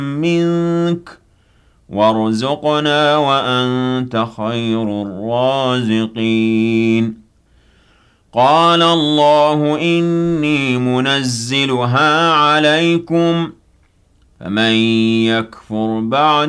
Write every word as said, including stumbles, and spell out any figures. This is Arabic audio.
منك وارزقنا وأنت خير الرازقين قال الله إني منزلها عليكم فمن يكفر بعد